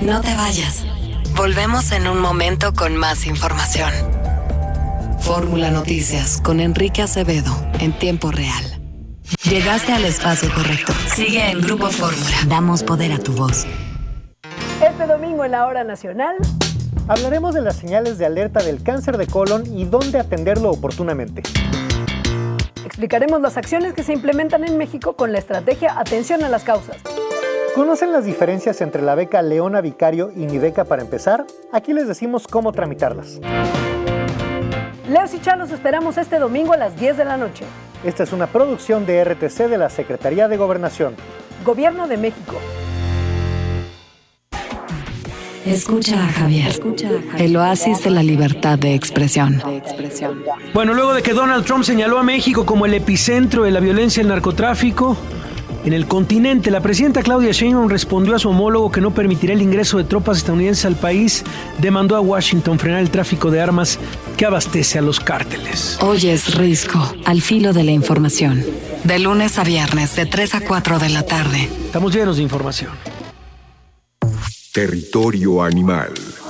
No te vayas. Volvemos en un momento con más información. Fórmula Noticias con Enrique Acevedo en tiempo real. Llegaste al espacio correcto. Sigue en Grupo Fórmula. Damos poder a tu voz. Este domingo en la Hora Nacional hablaremos de las señales de alerta del cáncer de colon y dónde atenderlo oportunamente. Explicaremos las acciones que se implementan en México con la estrategia Atención a las Causas. ¿Conocen las diferencias entre la beca Leona Vicario y Mi Beca para empezar? Aquí les decimos cómo tramitarlas. Leos y Chá los esperamos este domingo a las 10 de la noche. Esta es una producción de RTC de la Secretaría de Gobernación. Gobierno de México. Escucha a Javier, el oasis de la libertad de expresión. Bueno, luego de que Donald Trump señaló a México como el epicentro de la violencia y el narcotráfico en el continente, la presidenta Claudia Sheinbaum respondió a su homólogo que no permitirá el ingreso de tropas estadounidenses al país. Demandó a Washington frenar el tráfico de armas que abastece a los cárteles. Hoy es Risco, al filo de la información. De lunes a viernes, de 3 a 4 de la tarde. Estamos llenos de información. Territorio animal.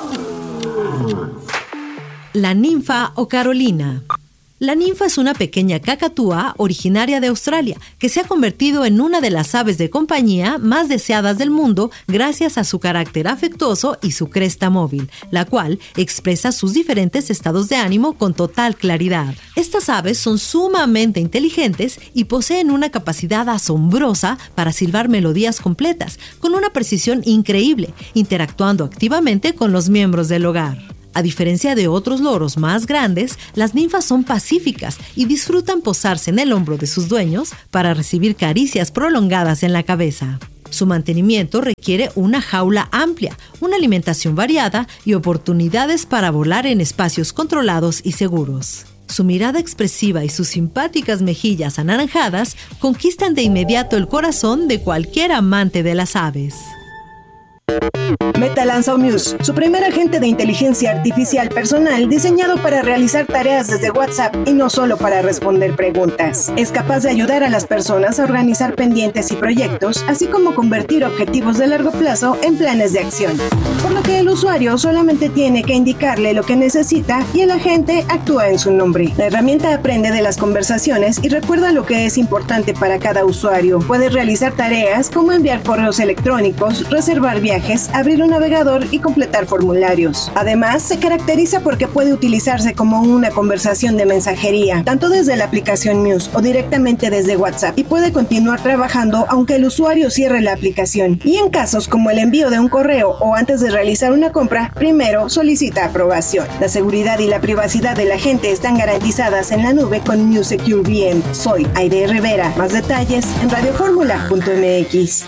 La ninfa o Carolina. La ninfa es una pequeña cacatúa originaria de Australia que se ha convertido en una de las aves de compañía más deseadas del mundo gracias a su carácter afectuoso y su cresta móvil, la cual expresa sus diferentes estados de ánimo con total claridad. Estas aves son sumamente inteligentes y poseen una capacidad asombrosa para silbar melodías completas, con una precisión increíble, interactuando activamente con los miembros del hogar. A diferencia de otros loros más grandes, las ninfas son pacíficas y disfrutan posarse en el hombro de sus dueños para recibir caricias prolongadas en la cabeza. Su mantenimiento requiere una jaula amplia, una alimentación variada y oportunidades para volar en espacios controlados y seguros. Su mirada expresiva y sus simpáticas mejillas anaranjadas conquistan de inmediato el corazón de cualquier amante de las aves. Meta lanzó Muse, su primer agente de inteligencia artificial personal diseñado para realizar tareas desde WhatsApp y no solo para responder preguntas. Es capaz de ayudar a las personas a organizar pendientes y proyectos, así como convertir objetivos de largo plazo en planes de acción. Por lo que el usuario solamente tiene que indicarle lo que necesita y el agente actúa en su nombre. La herramienta aprende de las conversaciones y recuerda lo que es importante para cada usuario. Puede realizar tareas como enviar correos electrónicos, reservar viajes, abrir un navegador y completar formularios. Además, se caracteriza porque puede utilizarse como una conversación de mensajería, tanto desde la aplicación Muse o directamente desde WhatsApp, y puede continuar trabajando aunque el usuario cierre la aplicación. Y en casos como el envío de un correo o antes de realizar una compra, primero solicita aprobación. La seguridad y la privacidad de la gente están garantizadas en la nube con Muse Secure VM. Soy Aide Rivera. Más detalles en radioformula.mx.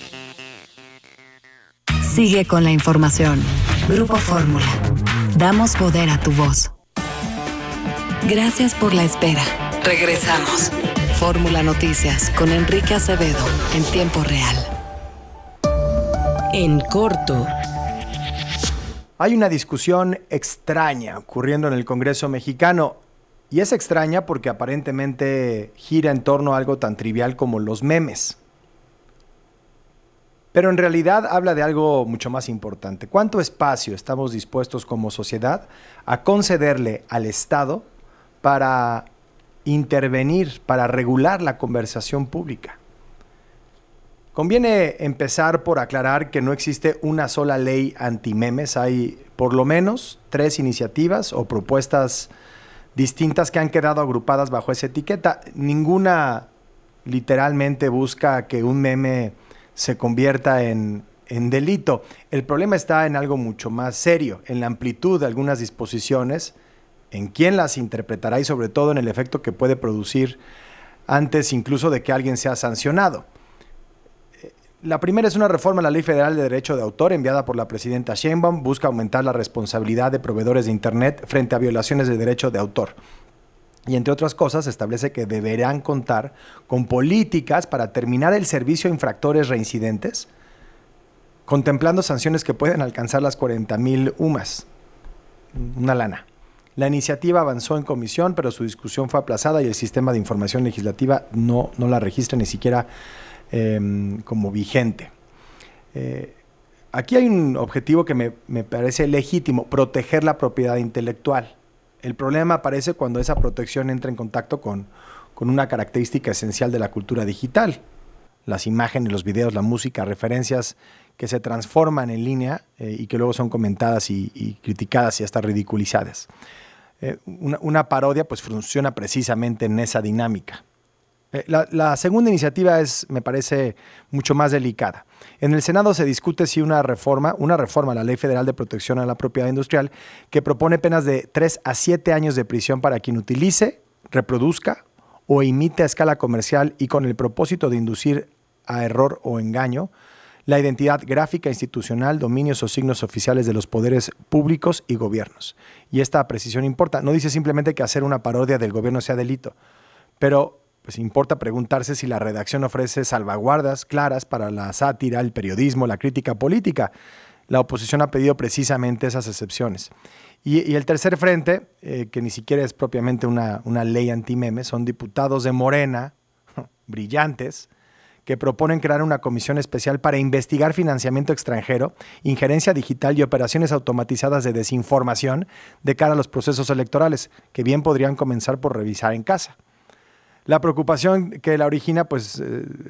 Sigue con la información. Grupo Fórmula. Damos poder a tu voz. Gracias por la espera. Regresamos. Fórmula Noticias con Enrique Acevedo en tiempo real. En corto. Hay una discusión extraña ocurriendo en el Congreso mexicano, y es extraña porque aparentemente gira en torno a algo tan trivial como los memes. Pero en realidad habla de algo mucho más importante. ¿Cuánto espacio estamos dispuestos como sociedad a concederle al Estado para intervenir, para regular la conversación pública? Conviene empezar por aclarar que no existe una sola ley anti-memes. Hay por lo menos 3 iniciativas o propuestas distintas que han quedado agrupadas bajo esa etiqueta. Ninguna literalmente busca que un meme se convierta en delito. El problema está en algo mucho más serio, en la amplitud de algunas disposiciones, en quién las interpretará y sobre todo en el efecto que puede producir antes incluso de que alguien sea sancionado. La primera es una reforma a la Ley Federal de Derecho de Autor enviada por la presidenta Sheinbaum. Busca aumentar la responsabilidad de proveedores de Internet frente a violaciones de derecho de autor. Y entre otras cosas, establece que deberán contar con políticas para terminar el servicio a infractores reincidentes, contemplando sanciones que pueden alcanzar las 40,000 UMAS. Una lana. La iniciativa avanzó en comisión, pero su discusión fue aplazada y el sistema de información legislativa no la registra ni siquiera como vigente. aquí hay un objetivo que me parece legítimo, proteger la propiedad intelectual. El problema aparece cuando esa protección entra en contacto con una característica esencial de la cultura digital. Las imágenes, los videos, la música, referencias que se transforman en línea y que luego son comentadas y criticadas y hasta ridiculizadas. Una parodia pues funciona precisamente en esa dinámica. La segunda iniciativa me parece mucho más delicada. En el Senado se discute si una reforma a la Ley Federal de Protección a la Propiedad Industrial que propone penas de 3 a 7 años de prisión para quien utilice, reproduzca o imite a escala comercial y con el propósito de inducir a error o engaño la identidad gráfica institucional, dominios o signos oficiales de los poderes públicos y gobiernos. Y esta precisión importa. No dice simplemente que hacer una parodia del gobierno sea delito, pero pues importa preguntarse si la redacción ofrece salvaguardas claras para la sátira, el periodismo, la crítica política. La oposición ha pedido precisamente esas excepciones. Y el tercer frente, que ni siquiera es propiamente una ley anti-memes, son diputados de Morena, brillantes, que proponen crear una comisión especial para investigar financiamiento extranjero, injerencia digital y operaciones automatizadas de desinformación de cara a los procesos electorales, que bien podrían comenzar por revisar en casa. La preocupación que la origina, pues,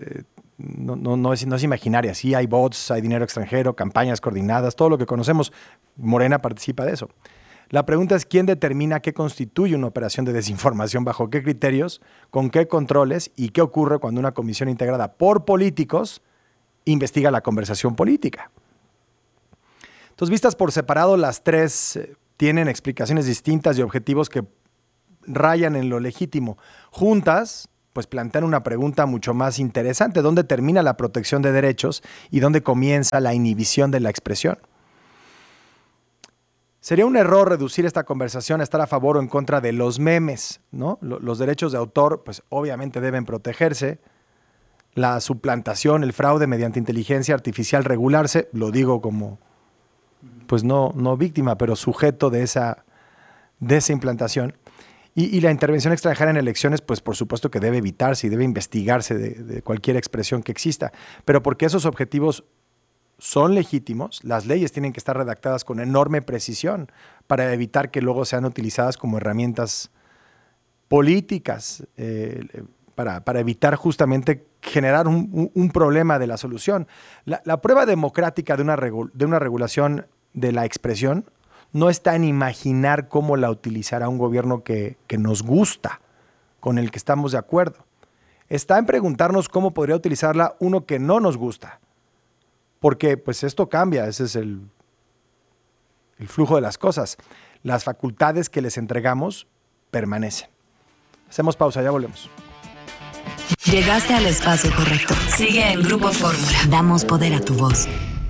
no es imaginaria. Sí hay bots, hay dinero extranjero, campañas coordinadas, todo lo que conocemos. Morena participa de eso. La pregunta es quién determina qué constituye una operación de desinformación, bajo qué criterios, con qué controles y qué ocurre cuando una comisión integrada por políticos investiga la conversación política. Entonces, vistas por separado, las tres tienen explicaciones distintas y objetivos que rayan en lo legítimo. Juntas, pues plantean una pregunta mucho más interesante: ¿dónde termina la protección de derechos y dónde comienza la inhibición de la expresión? Sería un error reducir esta conversación a estar a favor o en contra de los memes, ¿no? Los derechos de autor, pues obviamente deben protegerse. La suplantación, el fraude mediante inteligencia artificial regularse, lo digo como, pues no víctima, pero sujeto de esa implantación. Y la intervención extranjera en elecciones, pues por supuesto que debe evitarse y debe investigarse de cualquier expresión que exista. Pero porque esos objetivos son legítimos, las leyes tienen que estar redactadas con enorme precisión para evitar que luego sean utilizadas como herramientas políticas, para evitar justamente generar un problema de la solución. La prueba democrática de una regulación de la expresión no está en imaginar cómo la utilizará un gobierno que nos gusta, con el que estamos de acuerdo. Está en preguntarnos cómo podría utilizarla uno que no nos gusta. Porque pues esto cambia, ese es el flujo de las cosas. Las facultades que les entregamos permanecen. Hacemos pausa, ya volvemos. Llegaste al espacio correcto. Sigue en Grupo Fórmula. Damos poder a tu voz.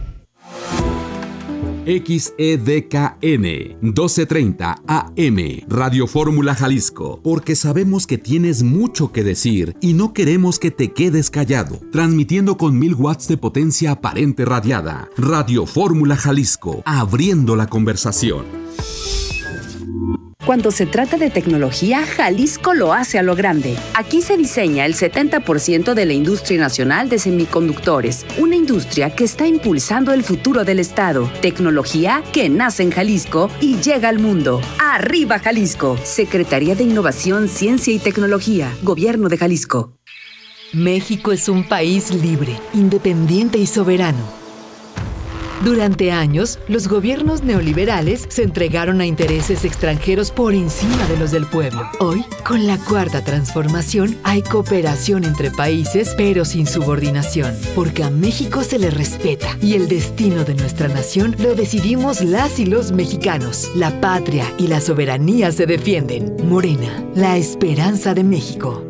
XEDKN 1230 AM Radio Fórmula Jalisco, porque sabemos que tienes mucho que decir y no queremos que te quedes callado. Transmitiendo con 1000 watts de potencia aparente radiada. Radio Fórmula Jalisco, abriendo la conversación. Cuando se trata de tecnología, Jalisco lo hace a lo grande. Aquí se diseña el 70% de la industria nacional de semiconductores, una industria que está impulsando el futuro del estado. Tecnología que nace en Jalisco y llega al mundo. ¡Arriba Jalisco! Secretaría de Innovación, Ciencia y Tecnología, Gobierno de Jalisco. México es un país libre, independiente y soberano. Durante años, los gobiernos neoliberales se entregaron a intereses extranjeros por encima de los del pueblo. Hoy, con la Cuarta Transformación, hay cooperación entre países, pero sin subordinación, porque a México se le respeta y el destino de nuestra nación lo decidimos las y los mexicanos. La patria y la soberanía se defienden. Morena, la esperanza de México.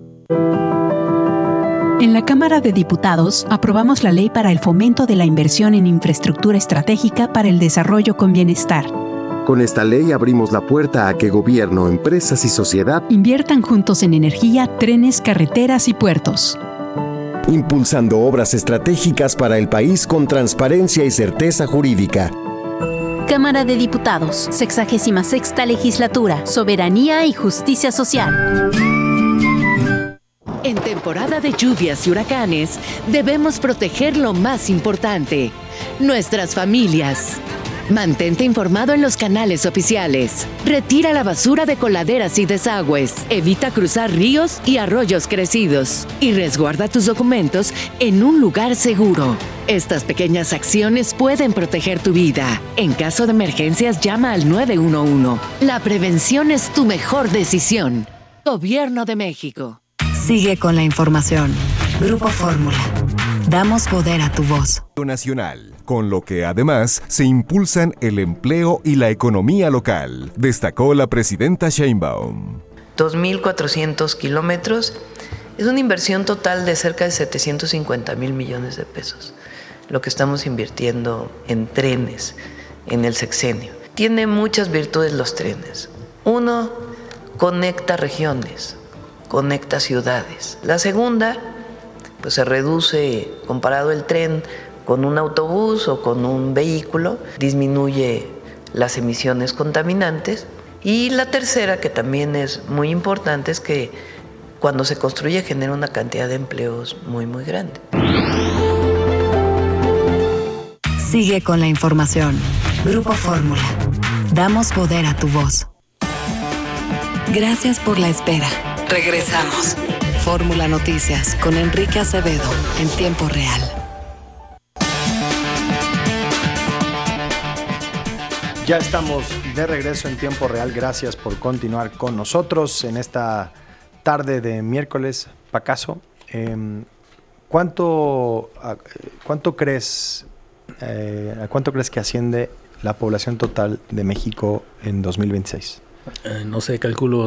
En la Cámara de Diputados aprobamos la Ley para el Fomento de la Inversión en Infraestructura Estratégica para el Desarrollo con Bienestar. Con esta ley abrimos la puerta a que gobierno, empresas y sociedad inviertan juntos en energía, trenes, carreteras y puertos. Impulsando obras estratégicas para el país con transparencia y certeza jurídica. Cámara de Diputados, 66ª Legislatura, Soberanía y Justicia Social. En temporada de lluvias y huracanes, debemos proteger lo más importante, nuestras familias. Mantente informado en los canales oficiales. Retira la basura de coladeras y desagües. Evita cruzar ríos y arroyos crecidos. Y resguarda tus documentos en un lugar seguro. Estas pequeñas acciones pueden proteger tu vida. En caso de emergencias, llama al 911. La prevención es tu mejor decisión. Gobierno de México. Sigue con la información. Grupo Fórmula. Damos poder a tu voz. Nacional, con lo que además se impulsan el empleo y la economía local, destacó la presidenta Sheinbaum. 2.400 kilómetros es una inversión total de cerca de 750,000 millones de pesos, lo que estamos invirtiendo en trenes en el sexenio. Tiene muchas virtudes los trenes. Uno, conecta regiones, conecta ciudades. La segunda, pues se reduce, comparado el tren con un autobús o con un vehículo, disminuye las emisiones contaminantes. Y la tercera, que también es muy importante, es que cuando se construye genera una cantidad de empleos muy, muy grande. Sigue con la información. Grupo Fórmula. Damos poder a tu voz. Gracias por la espera. Regresamos. Fórmula Noticias con Enrique Acevedo en tiempo real. Ya estamos de regreso en tiempo real. Gracias por continuar con nosotros en esta tarde de miércoles, Pacaso. ¿Cuánto crees que asciende la población total de México en 2026? No sé, calculo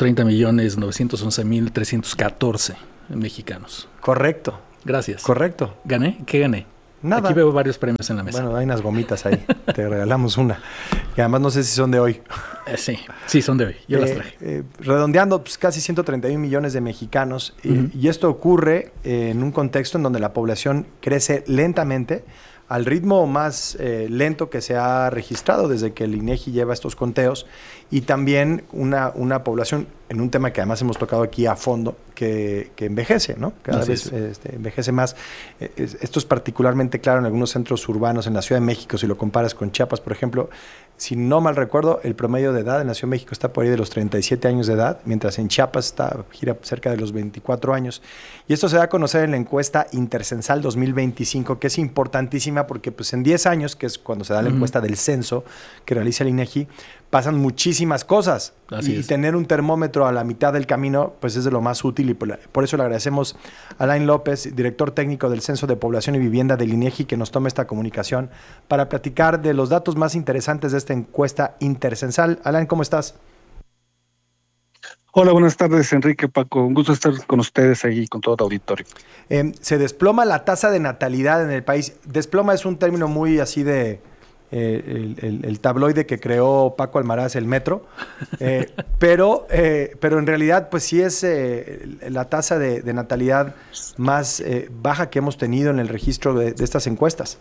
130.911.314 mexicanos. Correcto. Gracias. Correcto. ¿Gané? ¿Qué gané? Nada. Aquí veo varios premios en la mesa. Bueno, hay unas gomitas ahí. Te regalamos una. Y además no sé si son de hoy. Sí, son de hoy. Yo las traje. Redondeando, pues casi 131 millones de mexicanos. Y esto ocurre en un contexto en donde la población crece lentamente, al ritmo más lento que se ha registrado desde que el INEGI lleva estos conteos, y también una población, en un tema que además hemos tocado aquí a fondo, que envejece, ¿no? Cada vez envejece más. Esto es particularmente claro en algunos centros urbanos, en la Ciudad de México, si lo comparas con Chiapas, por ejemplo. Si no mal recuerdo, el promedio de edad en la Ciudad de México está por ahí de los 37 años de edad, mientras en Chiapas gira cerca de los 24 años. Y esto se da a conocer en la encuesta Intercensal 2025, que es importantísima porque pues, en 10 años, que es cuando se da la encuesta del censo que realiza el INEGI, pasan muchísimas cosas. Y tener un termómetro a la mitad del camino pues es de lo más útil, y por eso le agradecemos a Alain López, director técnico del Censo de Población y Vivienda del INEGI, que nos tome esta comunicación para platicar de los datos más interesantes de esta encuesta intercensal. Alain, ¿cómo estás? Hola, buenas tardes, Enrique, Paco. Un gusto estar con ustedes ahí, con todo el auditorio. Se desploma la tasa de natalidad en el país. Desploma es un término muy así de... el tabloide que creó Paco Almaraz, el Metro, pero en realidad pues sí es la tasa de natalidad más baja que hemos tenido en el registro de estas encuestas.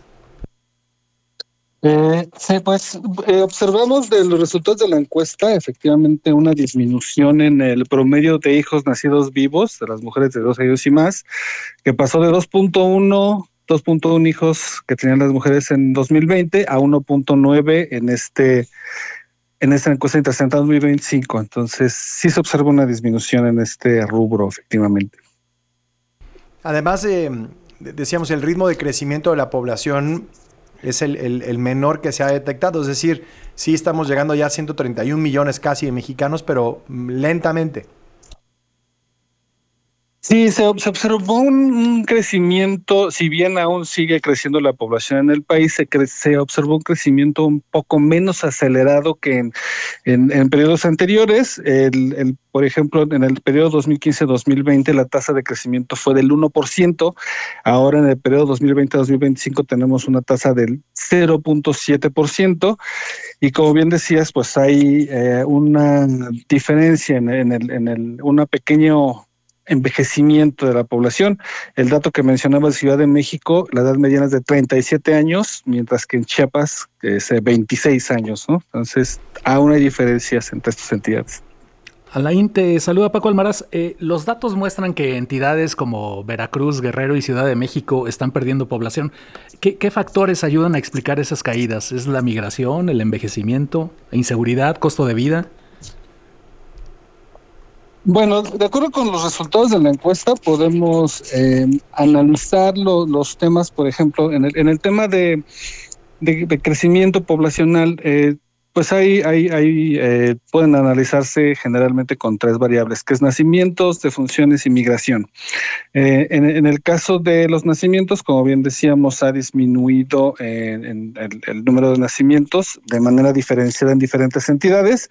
Sí, pues observamos de los resultados de la encuesta efectivamente una disminución en el promedio de hijos nacidos vivos de las mujeres de 2 años y más, que pasó de 2.1 hijos que tenían las mujeres en 2020 a 1.9 en esta encuesta intercensal 2025. Entonces, sí se observa una disminución en este rubro, efectivamente. Además, decíamos, el ritmo de crecimiento de la población es el menor que se ha detectado. Es decir, sí estamos llegando ya a 131 millones casi de mexicanos, pero lentamente. Sí, se observó un crecimiento, si bien aún sigue creciendo la población en el país, se observó un crecimiento un poco menos acelerado que en periodos anteriores. Por ejemplo, en el periodo 2015-2020 la tasa de crecimiento fue del 1%, ahora en el periodo 2020-2025 tenemos una tasa del 0.7%, y como bien decías, pues hay una diferencia en un pequeño envejecimiento de la población. El dato que mencionaba de Ciudad de México, la edad mediana es de 37 años, mientras que en Chiapas es 26 años, ¿no? Entonces, aún hay diferencias entre estas entidades. Alain, te saluda Paco Almaraz. Los datos muestran que entidades como Veracruz, Guerrero y Ciudad de México están perdiendo población. ¿Qué factores ayudan a explicar esas caídas? ¿Es la migración, el envejecimiento, inseguridad, costo de vida? Bueno, de acuerdo con los resultados de la encuesta, podemos analizar los temas, por ejemplo, en el tema de crecimiento poblacional, pues pueden analizarse generalmente con 3 variables, que es nacimientos, defunciones y migración. En el caso de los nacimientos, como bien decíamos, ha disminuido en el número de nacimientos de manera diferenciada en diferentes entidades.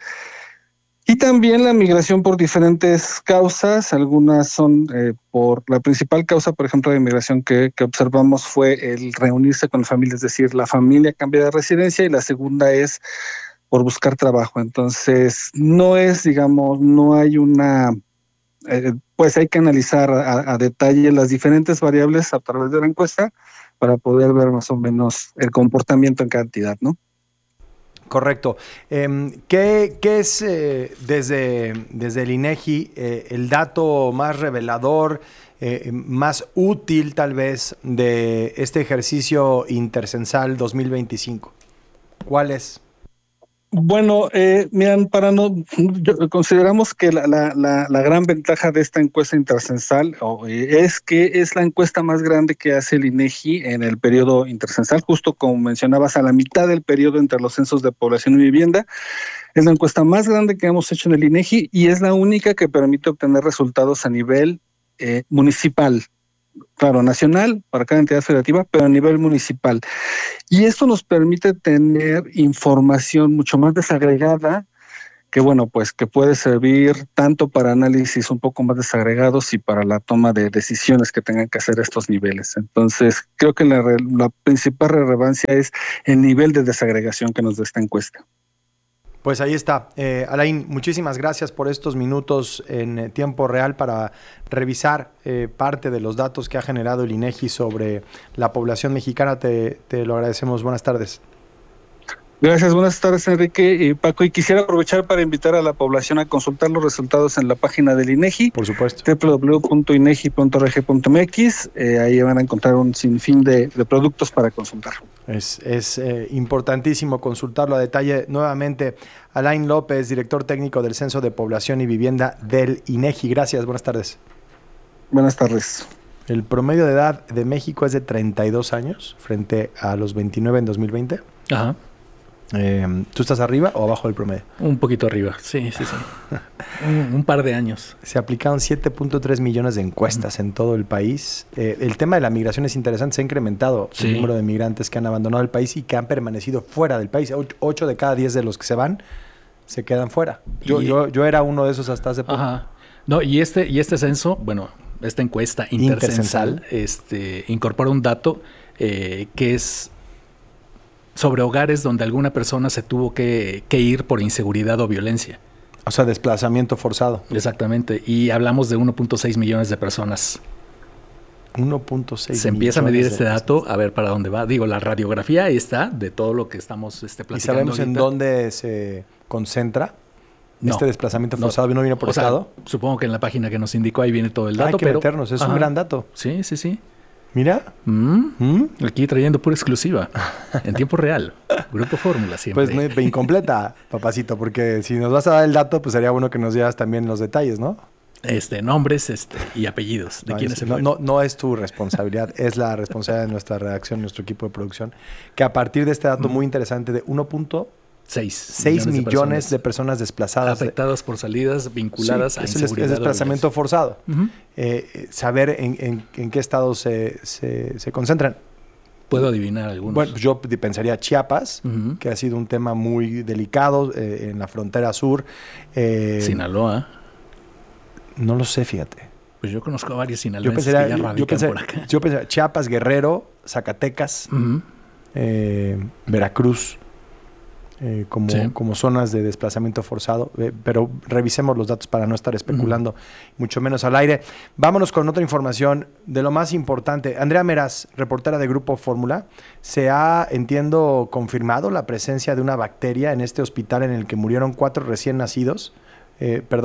Y también la migración por diferentes causas. Algunas son por la principal causa, por ejemplo, de migración que observamos fue el reunirse con la familia, es decir, la familia cambia de residencia, y la segunda es por buscar trabajo. Entonces, no es, digamos, no hay una, pues hay que analizar a detalle las diferentes variables a través de la encuesta para poder ver más o menos el comportamiento en cada entidad, ¿no? Correcto. ¿Qué es desde el INEGI el dato más revelador, más útil tal vez de este ejercicio intercensal 2025? ¿Cuál es? Bueno, miren, consideramos que la gran ventaja de esta encuesta intercensal es que es la encuesta más grande que hace el INEGI en el periodo intercensal, justo como mencionabas, a la mitad del periodo entre los censos de población y vivienda. Es la encuesta más grande que hemos hecho en el INEGI y es la única que permite obtener resultados a nivel municipal. Claro, nacional para cada entidad federativa, pero a nivel municipal. Y esto nos permite tener información mucho más desagregada, que bueno, pues que puede servir tanto para análisis un poco más desagregados y para la toma de decisiones que tengan que hacer estos niveles. Entonces, creo que la principal relevancia es el nivel de desagregación que nos da esta encuesta. Pues ahí está. Alain, muchísimas gracias por estos minutos en tiempo real para revisar parte de los datos que ha generado el INEGI sobre la población mexicana. Te lo agradecemos. Buenas tardes. Gracias, buenas tardes, Enrique y Paco. Y quisiera aprovechar para invitar a la población a consultar los resultados en la página del INEGI. Por supuesto. www.inegi.rg.mx. Ahí van a encontrar un sinfín de productos para consultar. Es importantísimo consultarlo a detalle. Nuevamente, Alain López, director técnico del Censo de Población y Vivienda del INEGI. Gracias, buenas tardes. Buenas tardes. El promedio de edad de México es de 32 años frente a los 29 en 2020. Ajá. ¿Tú estás arriba o abajo del promedio? Un poquito arriba, sí. un par de años. Se aplicaron 7.3 millones de encuestas en todo el país. El tema de la migración es interesante. Se ha incrementado el número de migrantes que han abandonado el país y que han permanecido fuera del país. 8 de cada 10 de los que se van se quedan fuera. Yo era uno de esos hasta hace poco. Ajá. No, y este censo, bueno, esta encuesta intercensal incorpora un dato que es sobre hogares donde alguna persona se tuvo que ir por inseguridad o violencia. O sea, desplazamiento forzado. Exactamente. Y hablamos de 1.6 millones de personas. 1.6 Se empieza a medir este dato, a ver para dónde va. Digo, la radiografía ahí está de todo lo que estamos platicando. ¿Y sabemos ahorita en dónde se concentra este desplazamiento forzado? ¿No viene por estado? Sea, supongo que en la página que nos indicó ahí viene todo el dato. Hay que meternos, es un gran dato. Sí. Mira. Aquí trayendo pura exclusiva. En tiempo real. Grupo Fórmula siempre. Pues incompleta, papacito, porque si nos vas a dar el dato, pues sería bueno que nos dieras también los detalles, ¿no? Nombres y apellidos de quienes se fueron. No es tu responsabilidad, es la responsabilidad de nuestra redacción, nuestro equipo de producción, que a partir de este dato muy interesante de 1.6 millones de personas desplazadas. Afectadas por salidas vinculadas a inseguridad. Es desplazamiento forzado. Saber en qué estados se concentran. Puedo adivinar algunos. Bueno, yo pensaría Chiapas, que ha sido un tema muy delicado en la frontera sur. Sinaloa. No lo sé, fíjate. Pues yo conozco a varios sinaloenses que ya radican por acá. Yo pensaría Chiapas, Guerrero, Zacatecas, Veracruz. Como zonas de desplazamiento forzado, pero revisemos los datos para no estar especulando, mucho menos al aire. Vámonos con otra información de lo más importante. Andrea Meraz, reportera de Grupo Fórmula, se ha, entiendo, confirmado la presencia de una bacteria en este hospital en el que murieron 4 recién nacidos.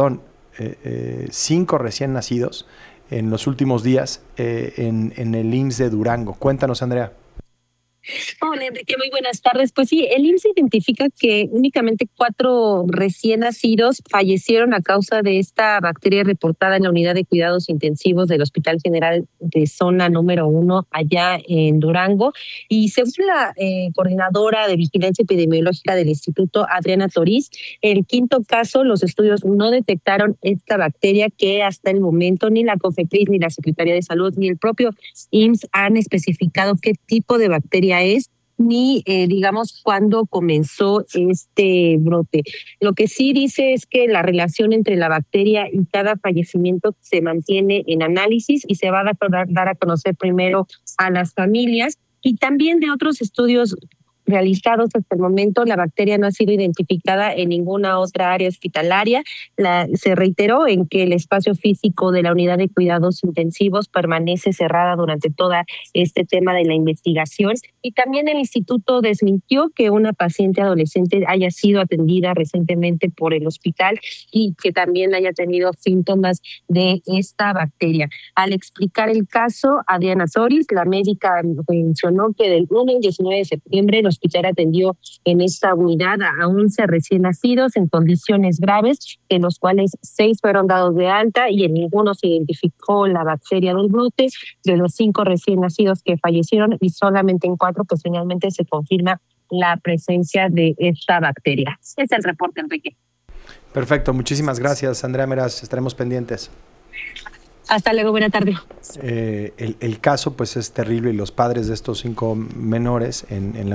5 recién nacidos en los últimos días en el IMSS de Durango. Cuéntanos, Andrea. Hola, Enrique, muy buenas tardes. Pues sí, el IMSS identifica que únicamente 4 recién nacidos fallecieron a causa de esta bacteria reportada en la unidad de cuidados intensivos del Hospital General de Zona número 1 allá en Durango. Y según la coordinadora de vigilancia epidemiológica del instituto, Adriana Toriz, el 5º caso, los estudios no detectaron esta bacteria, que hasta el momento ni la COFEPRIS, ni la Secretaría de Salud, ni el propio IMSS han especificado qué tipo de bacteria es, ni digamos cuándo comenzó este brote. Lo que sí dice es que la relación entre la bacteria y cada fallecimiento se mantiene en análisis y se va a dar a conocer primero a las familias. Y también de otros estudios realizados hasta el momento, la bacteria no ha sido identificada en ninguna otra área hospitalaria. Se reiteró en que el espacio físico de la unidad de cuidados intensivos permanece cerrada durante todo este tema de la investigación. Y también el instituto desmintió que una paciente adolescente haya sido atendida recientemente por el hospital y que también haya tenido síntomas de esta bacteria. Al explicar el caso, Adriana Toriz, la médica, mencionó que del 1 al 19 de septiembre el hospital atendió en esta unidad a 11 recién nacidos en condiciones graves, en los cuales 6 fueron dados de alta y en ninguno se identificó la bacteria del brote. De los 5 recién nacidos que fallecieron, y solamente en 4 pues finalmente se confirma la presencia de esta bacteria. Es el reporte, Enrique. Perfecto, muchísimas gracias, Andrea Meraz. Estaremos pendientes. Hasta luego, buena tarde. El caso pues es terrible y los padres de estos 5 menores en la